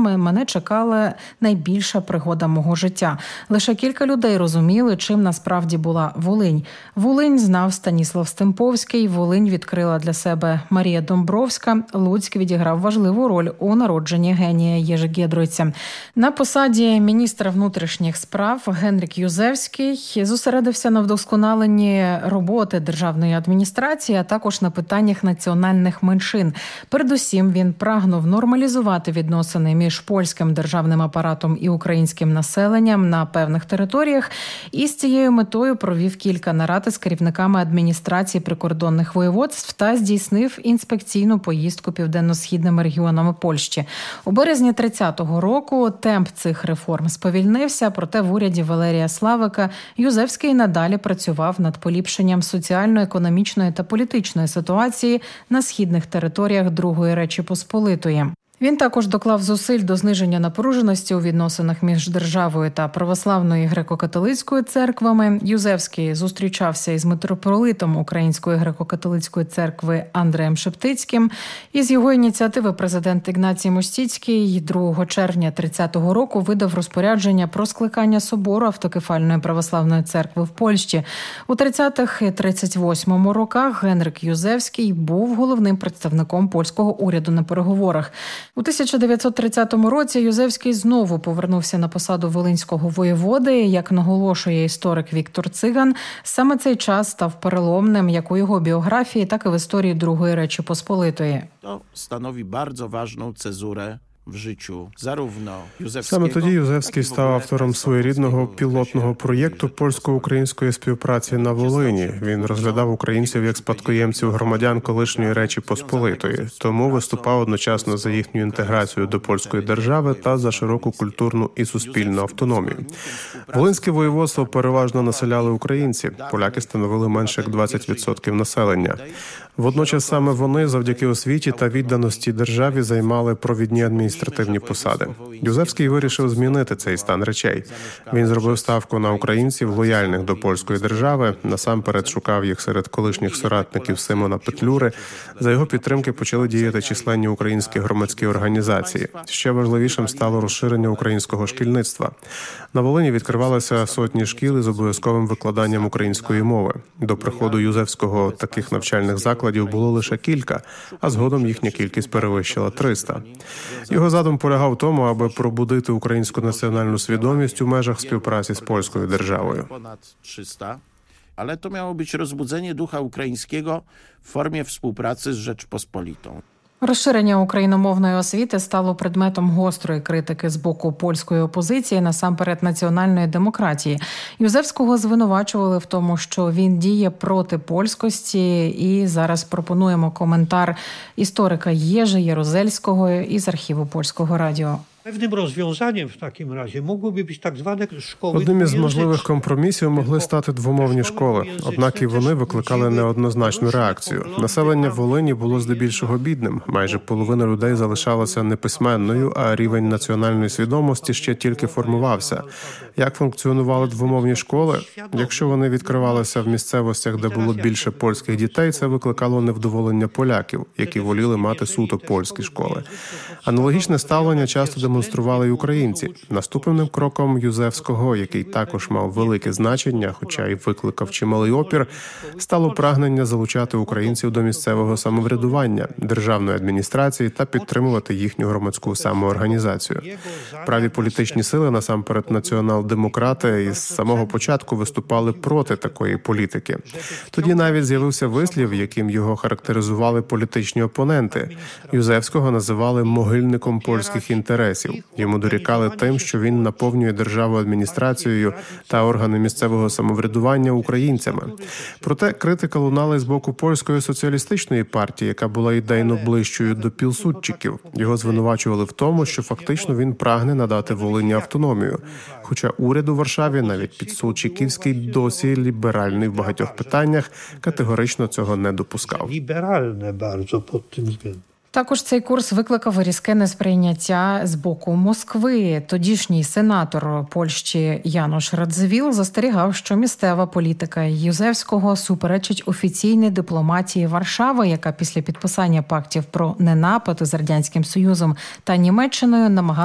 словами, мене чекала найбільша пригода мого життя. Лише кілька людей розуміли, чим насправді була Волинь. Волинь знав Станіслав Стемповський, Волинь відкрила для себе Марія Домбровська, Луцьк відіграв важливу роль у народженні генія Єжи Ґедройця. На посаді міністра внутрішніх справ Генрік Юзевський зосередився на вдосконаленні роботи державної адміністрації, а також на питаннях національних меншин. Передусім, він прагнув нормалізувати відносини між польським державним апаратом і українським населенням на певних територіях і з цією метою провів кілька нарад із керівниками адміністрації прикордонних воєводств та здійснив інспекційну поїздку південно-східними регіонами Польщі. У березні 30-го року темп цих реформ сповільнився, проте в уряді Валерія Славика Юзевський надалі працював над поліпшенням соціально-економічної та політичної ситуації на східних територіях Другої Речі Посполитої. Він також доклав зусиль до зниження напруженості у відносинах між державою та православною і греко-католицькою церквами. Юзевський зустрічався із митрополитом Української греко-католицької церкви Андреєм Шептицьким. Із його ініціативи президент Ігнацій Мостіцький 2 червня 30-го року видав розпорядження про скликання собору автокефальної православної церкви в Польщі. У 30-х і 38-му роках Генрік Юзевський був головним представником польського уряду на переговорах. У 1930 році Юзевський знову повернувся на посаду волинського воєводи. Як наголошує історик Віктор Циган, саме цей час став переломним як у його біографії, так і в історії Другої Речі Посполитої. To stanowi bardzo ważną cezurę в життю. Саме тоді Юзевський став автором своєрідного пілотного проєкту польсько-української співпраці на Волині. Він розглядав українців як спадкоємців громадян колишньої Речі Посполитої, тому виступав одночасно за їхню інтеграцію до польської держави та за широку культурну і суспільну автономію. Волинське воєводство переважно населяли українці, поляки становили менше як 20% населення. Водночас саме вони завдяки освіті та відданості державі займали провідні адміністративні посади. Юзевський вирішив змінити цей стан речей. Він зробив ставку на українців, лояльних до польської держави, насамперед шукав їх серед колишніх соратників Симона Петлюри. За його підтримки почали діяти численні українські громадські організації. Ще важливішим стало розширення українського шкільництва. На Волині відкривалися сотні шкіл із обов'язковим викладанням української мови. До приходу Юзевського таких навчальних закладів було лише кілька, а згодом їхня кількість перевищила 300. Його задум полягав в тому, аби пробудити українську національну свідомість у межах співпраці з польською державою. Але to miało być rozbudzenie ducha ukraińskiego w formie współpracy z Rzeczpospolitą. Розширення україномовної освіти стало предметом гострої критики з боку польської опозиції, насамперед національної демократії. Юзевського звинувачували в тому, що він діє проти польськості, і зараз пропонуємо коментар історика Єжи Ярузельського із архіву Польського радіо. Одним із можливих компромісів могли стати двомовні школи, однак і вони викликали неоднозначну реакцію. Населення Волині було здебільшого бідним, майже половина людей залишалася неписьменною, а рівень національної свідомості ще тільки формувався. Як функціонували двомовні школи? Якщо вони відкривалися в місцевостях, де було більше польських дітей, це викликало невдоволення поляків, які воліли мати суто польські школи. Аналогічне ставлення часто демонстрували й українці. Наступним кроком Юзевського, який також мав велике значення, хоча й викликав чималий опір, стало прагнення залучати українців до місцевого самоврядування, державної адміністрації та підтримувати їхню громадську самоорганізацію. Праві політичні сили, насамперед націонал-демократи, із самого початку виступали проти такої політики. Тоді навіть з'явився вислів, яким його характеризували політичні опоненти. Юзевського називали могильником польських інтересів. Йому дорікали тим, що він наповнює державу адміністрацією та органи місцевого самоврядування українцями. Проте критика лунала й з боку польської соціалістичної партії, яка була ідейно ближчою до пілсудчиків. Його звинувачували в тому, що фактично він прагне надати Волині автономію. Хоча уряд у Варшаві, навіть підсудчиківський, досі ліберальний в багатьох питаннях, категорично цього не допускав. Також цей курс викликав різке несприйняття з боку Москви. Тодішній сенатор Польщі Януш Радзивіл застерігав, що місцева політика Юзевського суперечить офіційній дипломатії Варшави, яка після підписання пактів про ненапад з Радянським Союзом та Німеччиною намагалася